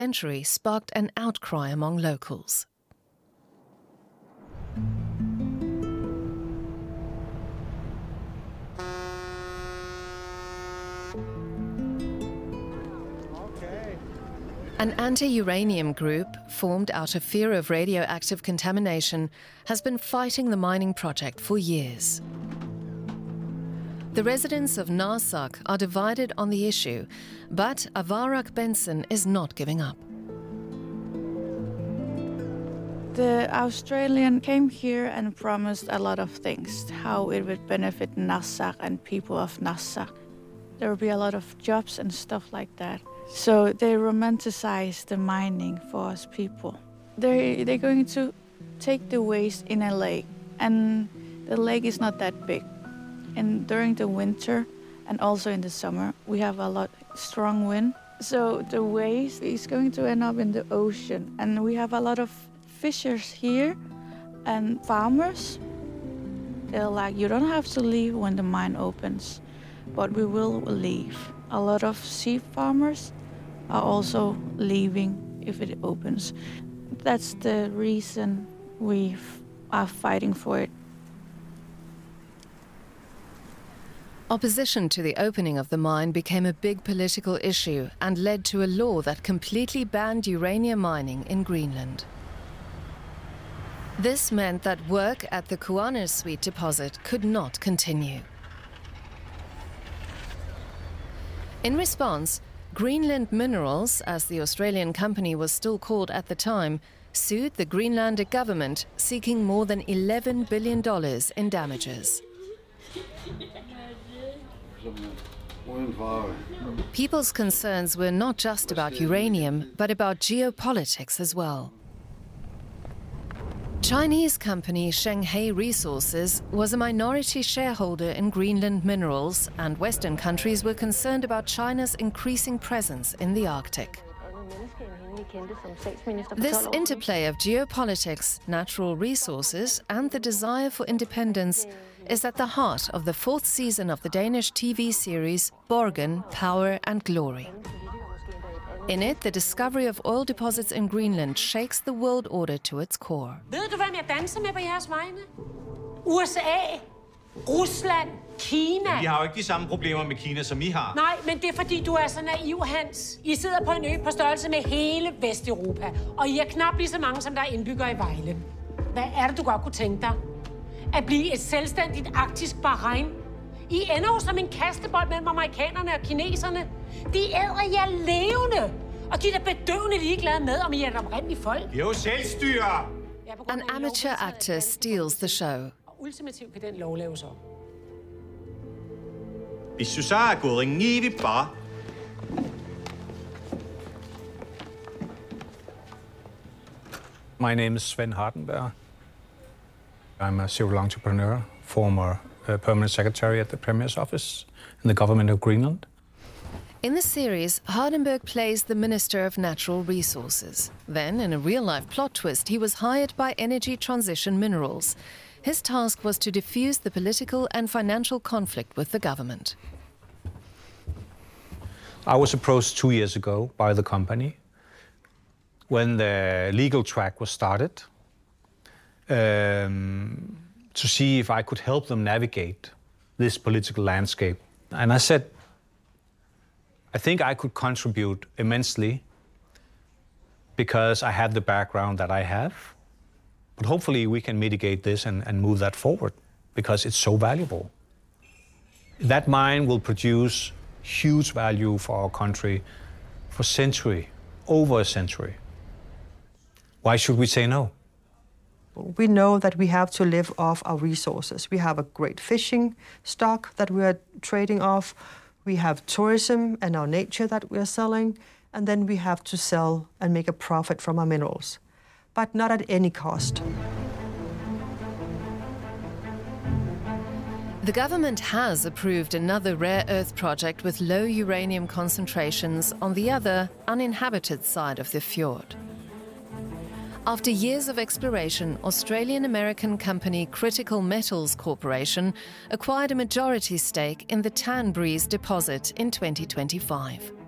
century sparked an outcry among locals. An anti-uranium group, formed out of fear of radioactive contamination, has been fighting the mining project for years. The residents of Narsaq are divided on the issue, but Avarak Benson is not giving up. The Australian came here and promised a lot of things, how it would benefit Narsaq and people of Narsaq. There will be a lot of jobs and stuff like that. So they romanticize the mining for us people. They're going to take the waste in a lake, and the lake is not that big. And during the winter and also in the summer, we have a lot strong wind. So the waste is going to end up in the ocean. And we have a lot of fishers here and farmers. They're like, you don't have to leave when the mine opens, but we will leave. A lot of sheep farmers are also leaving if it opens. That's the reason we are fighting for it. Opposition to the opening of the mine became a big political issue and led to a law that completely banned uranium mining in Greenland. This meant that work at the Kuannersuit deposit could not continue. In response, Greenland Minerals, as the Australian company was still called at the time, sued the Greenlandic government, seeking more than $11 billion in damages. People's concerns were not just about uranium, but about geopolitics as well. Chinese company Shenghai Resources was a minority shareholder in Greenland Minerals, and Western countries were concerned about China's increasing presence in the Arctic. This interplay of geopolitics, natural resources, and the desire for independence is at the heart of the 4th season of the Danish TV series Borgen, Power and Glory. In it, the discovery of oil deposits in Greenland shakes the world order to its core. Ved du, hvem jeg danser med på jeres vegne? USA, Rusland, Kina. Vi har jo ikke de samme problemer med Kina, som I har. Nej, men det er fordi, du er så naiv, Hans. I sidder på en ø på størrelse med hele Vesteuropa, og I er knap lige så mange, som der er indbyggere i Vejle. Hvad er det, du godt kunne tænke dig? At blive et selvstændigt arktisk Bahrain? I ender jo som en kastebold mellem amerikanerne og kineserne. De æder jer levende, og de er bedøvende ligeglade med, om I er et oprindeligt folk. Det er jo selvstyre! An amateur actor steals the show. Ultimativt kan den lov laves om. Hvis du så er gået, ring i vi bare. My name is Sven Hardenberg. I'm a serial entrepreneur, former permanent secretary at the Premier's office in the government of Greenland. In the series, Hardenberg plays the Minister of Natural Resources. Then, in a real-life plot twist, he was hired by Energy Transition Minerals. His task was to defuse the political and financial conflict with the government. I was approached 2 years ago by the company when the legal track was started to see if I could help them navigate this political landscape. And I said, I think I could contribute immensely because I have the background that I have. But hopefully we can mitigate this and move that forward because it's so valuable. That mine will produce huge value for our country for a century, over a century. Why should we say no? We know that we have to live off our resources. We have a great fishing stock that we are trading off. We have tourism and our nature that we are selling. And then we have to sell and make a profit from our minerals, but not at any cost. The government has approved another rare earth project with low uranium concentrations on the other, uninhabited side of the fjord. After years of exploration, Australian-American company Critical Metals Corporation acquired a majority stake in the Tan Breeze deposit in 2025.